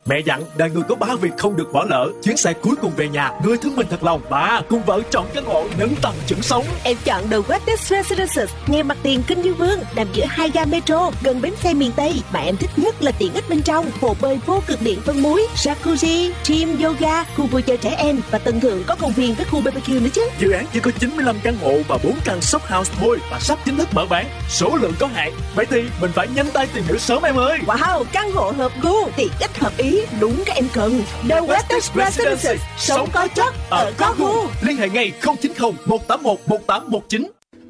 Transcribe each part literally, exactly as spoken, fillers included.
Mẹ dặn đời người có ba việc không được bỏ lỡ: chuyến xe cuối cùng về nhà, người thương mình thật lòng, ba cùng vợ chọn căn hộ nâng tầm chuẩn sống. Em chọn The Westin Residences, ngay mặt tiền Kinh Dương Vương, nằm giữa hai ga metro, gần bến xe miền Tây. Mà em thích nhất là tiện ích bên trong: hồ bơi vô cực điện phân muối, jacuzzi, gym, yoga, khu vui chơi trẻ em và tầng thượng có công viên với khu bê bê kiu nữa chứ. Dự án chỉ có chín mươi lăm căn hộ và bốn căn shop house thôi và sắp chính thức mở bán. Số lượng có hạn, vậy thì mình phải nhanh tay tìm hiểu sớm em ơi. Wow, căn hộ hợp gu, tiện ích hợp ý, đúng cái em cần. The Westin Residences, sống có chất, ở có gu. Liên hệ ngay không chín không một tám một một tám một chín.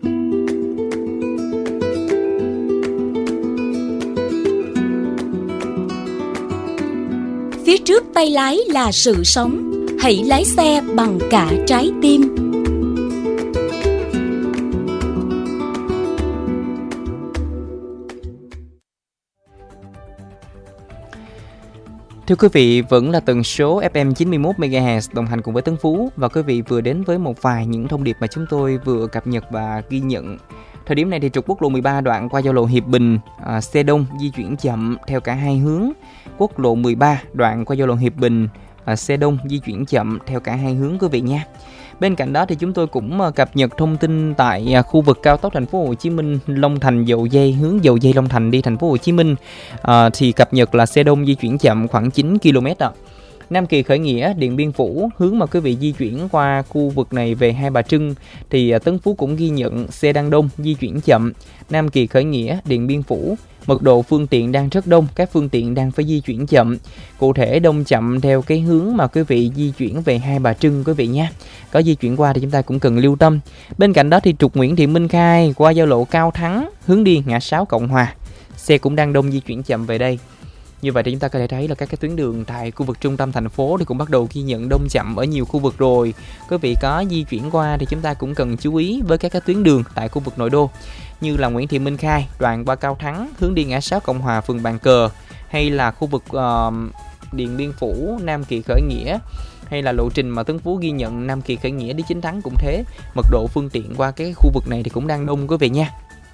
Phía trước tay lái là sự sống, hãy lái xe bằng cả trái tim. Thưa quý vị, vẫn là tần số ép em chín mươi mốt mê ga héc đồng hành cùng với Tấn Phú, và quý vị vừa đến với một vài những thông điệp mà chúng tôi vừa cập nhật và ghi nhận. Thời điểm này thì trục quốc lộ mười ba đoạn qua giao lộ Hiệp Bình, à, xe đông di chuyển chậm theo cả hai hướng. Quốc lộ mười ba đoạn qua giao lộ Hiệp Bình, à, xe đông di chuyển chậm theo cả hai hướng quý vị nha. Bên cạnh đó thì chúng tôi cũng cập nhật thông tin tại khu vực cao tốc thành phố Hồ Chí Minh Long Thành Dầu Giây, hướng Dầu Giây Long Thành đi thành phố Hồ Chí Minh, à, thì cập nhật là xe đông di chuyển chậm khoảng chín ki lô mét ạ. Nam Kỳ Khởi Nghĩa Điện Biên Phủ, hướng mà quý vị di chuyển qua khu vực này về Hai Bà Trưng thì Tấn Phú cũng ghi nhận xe đang đông di chuyển chậm. Nam Kỳ Khởi Nghĩa Điện Biên Phủ, mật độ phương tiện đang rất đông, các phương tiện đang phải di chuyển chậm. Cụ thể đông chậm theo cái hướng mà quý vị di chuyển về Hai Bà Trưng quý vị nha. Có di chuyển qua thì chúng ta cũng cần lưu tâm. Bên cạnh đó thì trục Nguyễn Thị Minh Khai qua giao lộ Cao Thắng, hướng đi ngã sáu Cộng Hòa, xe cũng đang đông di chuyển chậm về đây. Như vậy thì chúng ta có thể thấy là các cái tuyến đường tại khu vực trung tâm thành phố thì cũng bắt đầu ghi nhận đông chậm ở nhiều khu vực rồi. Quý vị có di chuyển qua thì chúng ta cũng cần chú ý với các cái tuyến đường tại khu vực nội đô, như là Nguyễn Thị Minh Khai đoạn qua Cao Thắng hướng đi ngã sáu Cộng Hòa phường Bàn Cờ, hay là khu vực uh, Điện Biên Phủ Nam Kỳ Khởi Nghĩa, hay là lộ trình mà Tấn Phú ghi nhận Nam Kỳ Khởi Nghĩa đi Chính Thắng cũng thế. Mật độ phương tiện qua cái khu vực này thì cũng đang đông quý vị nha.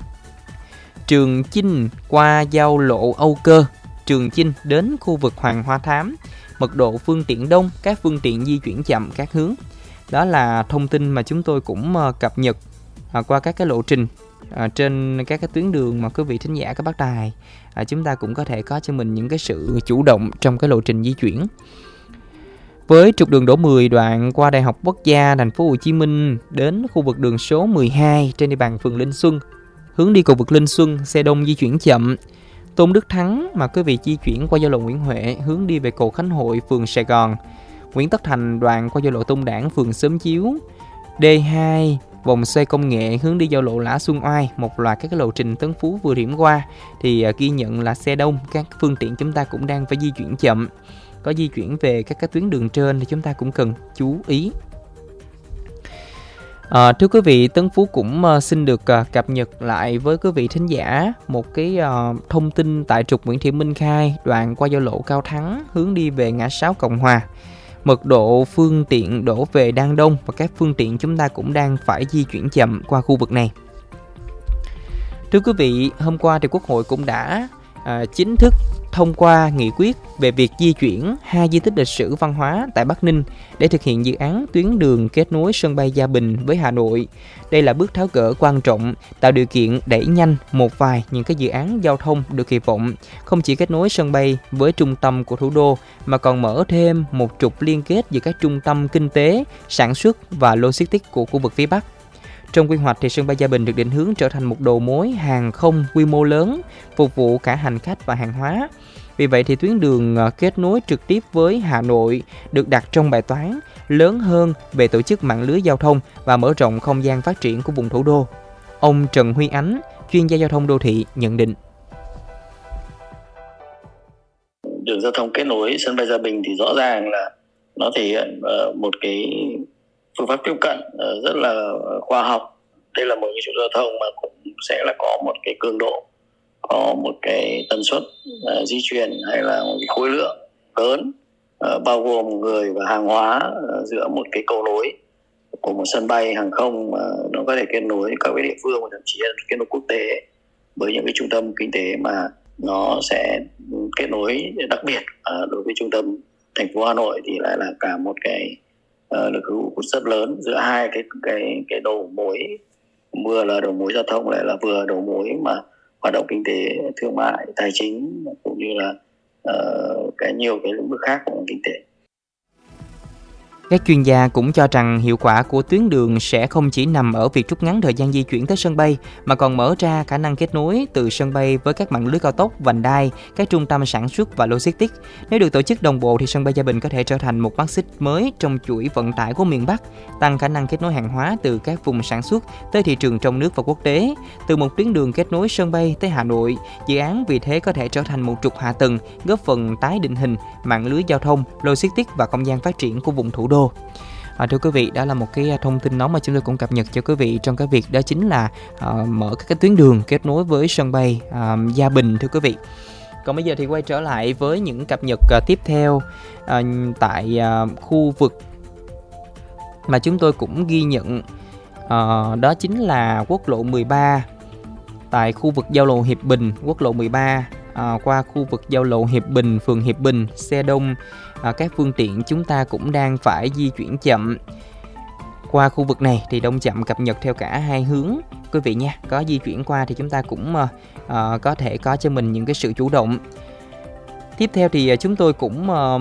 Trường Chinh qua giao lộ Âu Cơ, Trường Chinh đến khu vực Hoàng Hoa Thám, mật độ phương tiện đông, các phương tiện di chuyển chậm các hướng. Đó là thông tin mà chúng tôi cũng cập nhật qua các cái lộ trình trên các cái tuyến đường mà quý vị thính giả các bác tài, chúng ta cũng có thể có cho mình những cái sự chủ động trong cái lộ trình di chuyển. Với trục đường Đỗ mười đoạn qua Đại học Quốc gia thành phố Hồ Chí Minh đến khu vực đường số mười hai trên địa bàn phường Linh Xuân, hướng đi cầu vượt Linh Xuân, xe đông di chuyển chậm. Tôn Đức Thắng mà quý vị di chuyển qua giao lộ Nguyễn Huệ, hướng đi về cầu Khánh Hội, phường Sài Gòn. Nguyễn Tất Thành đoạn qua giao lộ Tôn Đản, phường Xóm Chiếu. đê hai vòng xoay Công Nghệ hướng đi giao lộ Lã Xuân Oai. Một loạt các cái lộ trình Tấn Phú vừa điểm qua thì ghi nhận là xe đông, các phương tiện chúng ta cũng đang phải di chuyển chậm. Có di chuyển về các cái tuyến đường trên thì chúng ta cũng cần chú ý. À, thưa quý vị, Tấn Phú cũng uh, xin được uh, cập nhật lại với quý vị thính giả một cái uh, thông tin tại trục Nguyễn Thị Minh Khai đoạn qua giao lộ Cao Thắng hướng đi về ngã sáu Cộng Hòa. Mật độ phương tiện đổ về đang đông và các phương tiện chúng ta cũng đang phải di chuyển chậm qua khu vực này. Thưa quý vị, hôm qua thì Quốc hội cũng đã uh, chính thức thông qua nghị quyết về việc di chuyển hai di tích lịch sử văn hóa tại Bắc Ninh để thực hiện dự án tuyến đường kết nối sân bay Gia Bình với Hà Nội. Đây là bước tháo gỡ quan trọng, tạo điều kiện đẩy nhanh một vài những cái dự án giao thông được kỳ vọng không chỉ kết nối sân bay với trung tâm của thủ đô mà còn mở thêm một trục liên kết giữa các trung tâm kinh tế, sản xuất và logistics của khu vực phía Bắc. Trong quy hoạch thì sân bay Gia Bình được định hướng trở thành một đầu mối hàng không quy mô lớn, phục vụ cả hành khách và hàng hóa. Vì vậy thì tuyến đường kết nối trực tiếp với Hà Nội được đặt trong bài toán lớn hơn về tổ chức mạng lưới giao thông và mở rộng không gian phát triển của vùng thủ đô. Ông Trần Huy Ánh, chuyên gia giao thông đô thị nhận định. Đường giao thông kết nối sân bay Gia Bình thì rõ ràng là nó thể hiện một cái phương pháp tiếp cận rất là khoa học. Đây là một cái trục giao thông mà cũng sẽ là có một cái cường độ, có một cái tần suất uh, di chuyển hay là một cái khối lượng lớn, uh, bao gồm người và hàng hóa uh, giữa một cái cầu nối của một sân bay hàng không mà uh, nó có thể kết nối các cái địa phương và thậm chí là kết nối quốc tế với những cái trung tâm kinh tế mà nó sẽ kết nối đặc biệt uh, đối với trung tâm thành phố Hà Nội thì lại là cả một cái uh, lực hút rất lớn giữa hai cái cái cái đầu mối, vừa là đầu mối giao thông lại là vừa đầu mối mà hoạt động kinh tế, thương mại, tài chính cũng như là uh, cái nhiều cái lĩnh vực khác của kinh tế. Các chuyên gia cũng cho rằng hiệu quả của tuyến đường sẽ không chỉ nằm ở việc rút ngắn thời gian di chuyển tới sân bay, mà còn mở ra khả năng kết nối từ sân bay với các mạng lưới cao tốc, vành đai, các trung tâm sản xuất và logistics. Nếu được tổ chức đồng bộ thì sân bay Gia Bình có thể trở thành một mắt xích mới trong chuỗi vận tải của miền Bắc, tăng khả năng kết nối hàng hóa từ các vùng sản xuất tới thị trường trong nước và quốc tế. Từ một tuyến đường kết nối sân bay tới Hà Nội, dự án vì thế có thể trở thành một trục hạ tầng, góp phần tái định hình mạng lưới giao thông, logistics và không gian phát triển của vùng thủ đô. À, thưa quý vị, đó là một cái thông tin nóng mà chúng tôi cũng cập nhật cho quý vị trong cái việc đó chính là uh, mở các cái tuyến đường kết nối với sân bay uh, Gia Bình, thưa quý vị. Còn bây giờ thì quay trở lại với những cập nhật uh, tiếp theo uh, tại uh, khu vực mà chúng tôi cũng ghi nhận, uh, đó chính là quốc lộ mười ba. Tại khu vực giao lộ Hiệp Bình, quốc lộ mười ba à, qua khu vực giao lộ Hiệp Bình, phường Hiệp Bình, xe đông, à, các phương tiện chúng ta cũng đang phải di chuyển chậm. Qua khu vực này thì đông chậm cập nhật theo cả hai hướng quý vị nha. Có di chuyển qua thì chúng ta cũng à, có thể có cho mình những cái sự chủ động. Tiếp theo thì chúng tôi cũng à,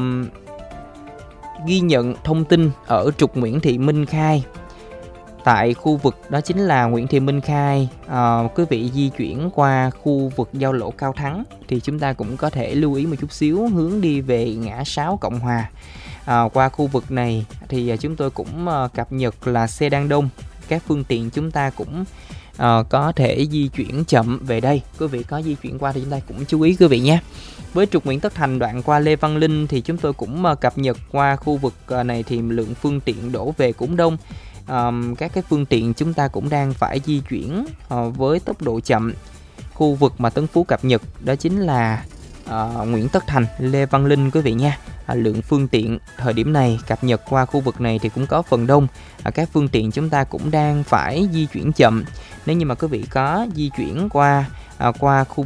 ghi nhận thông tin ở trục Nguyễn Thị Minh Khai. Tại khu vực đó chính là Nguyễn Thị Minh Khai, à, quý vị di chuyển qua khu vực giao lộ Cao Thắng thì chúng ta cũng có thể lưu ý một chút xíu hướng đi về ngã sáu Cộng Hòa. À, qua khu vực này thì chúng tôi cũng uh, cập nhật là xe đang đông, các phương tiện chúng ta cũng uh, có thể di chuyển chậm về đây. Quý vị có di chuyển qua thì chúng ta cũng chú ý quý vị nhé. Với trục Nguyễn Tất Thành đoạn qua Lê Văn Linh thì chúng tôi cũng uh, cập nhật qua khu vực uh, này thì lượng phương tiện đổ về cũng đông. Um, các cái phương tiện chúng ta cũng đang phải di chuyển uh, với tốc độ chậm. Khu vực mà Tấn Phú cập nhật đó chính là uh, Nguyễn Tất Thành, Lê Văn Linh quý vị nha. Uh, lượng phương tiện thời điểm này cập nhật qua khu vực này thì cũng có phần đông. Uh, các phương tiện chúng ta cũng đang phải di chuyển chậm. Nếu như mà quý vị có di chuyển qua uh, qua khu